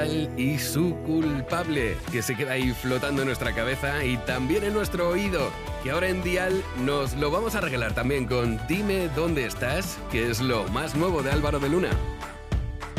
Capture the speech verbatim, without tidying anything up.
Y su culpable, que se queda ahí flotando en nuestra cabeza y también en nuestro oído, que ahora en Dial nos lo vamos a regalar también con Dime dónde estás, que es lo más nuevo de Álvaro de Luna.